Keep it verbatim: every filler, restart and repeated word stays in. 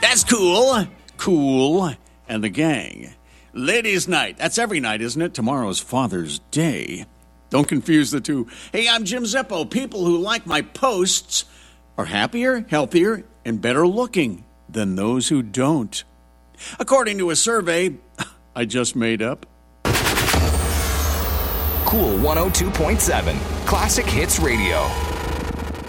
That's Cool. Cool and the gang. Ladies' night. That's every night, isn't it? Tomorrow's Father's Day. Don't confuse the two. Hey, I'm Jim Zippo. People who like my posts are happier, healthier, and better looking than those who don't. According to a survey I just made up. Cool one oh two point seven, Classic Hits Radio.